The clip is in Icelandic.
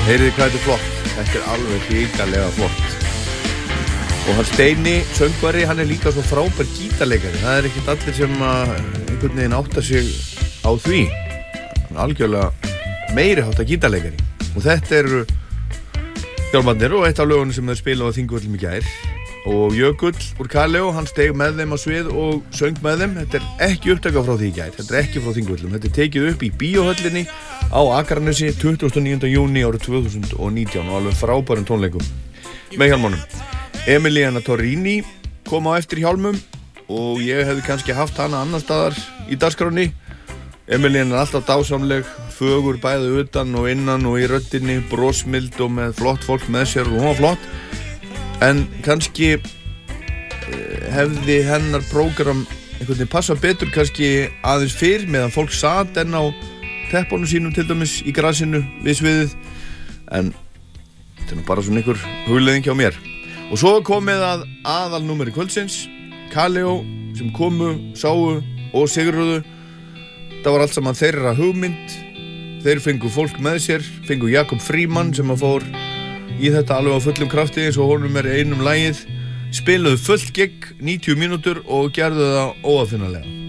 Heyrið hvað þetta flott. Þetta alveg hrikalega flott. Og hann Steini, söngvari, hann líka svo frábær gítarleikari. Það ekkert allir sem einhvern veginn áttar sig á því. Hann algjörlega meiri háttar gítarleikari. Og þetta eru Hjálmarnir og eitt af lögunum sem þeir spila á Þingvöllum í gær. Og Jökull úr Kaleo, hann steig með þeim á svið og söng með þeim. Þetta ekki upptaka frá því í gær, þetta ekki frá Þingvöllum. Þetta tekið upp í Bíóhöllinni á Akranesi 29. júní árið 2019 og alveg frábærum tónleikum með Hjálmunum. Emiliana Torrini kom á eftir Hjálmum og ég hefði kannski haft hana annar staðar í dagskránni. Emiliana alltaf dásamleg, fögur bæði utan og innan og í röddinni, brosmild og með flott fólk með sér og hún var flott. En kannski hefði hennar prógram einhvern veginn passað betur kannski aðeins fyrr meðan fólk sat enn á teppunum sínum til dæmis í grasinu við sviðið. En þetta bara svona einhver hugleiðing hjá mér. Og svo komið að aðalnúmeri kvöldsins, Kaleo sem komu, sáu og sigruðu. Það var allt saman þeirra hugmynd. Þeir fengu fólk með sér, fengu Jakob Frímann sem fór í þetta alveg á fullum krafti eins og honum einum lagið. Spiluðu fullt gig, 90 mínútur og gerðu það óaðfinnalega.